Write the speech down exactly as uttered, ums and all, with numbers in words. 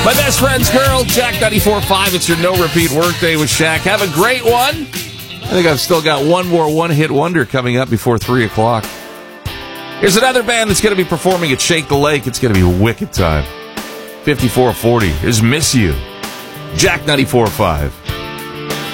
My best friend's girl, Jack ninety-four point five. It's your no-repeat workday with Shaq. Have a great one. I think I've still got one more one-hit wonder coming up before three o'clock. Here's another band that's going to be performing at Shake the Lake. It's going to be wicked time. fifty-four forty. Here's Miss You. Jack ninety-four point five.